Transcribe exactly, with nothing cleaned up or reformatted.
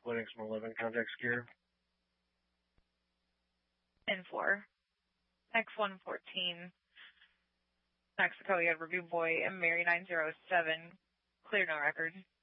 Linux from eleven, contact secure. ten four. X one fourteen. Mexico, you had Review Boy and Mary nine zero seven. Clear no record.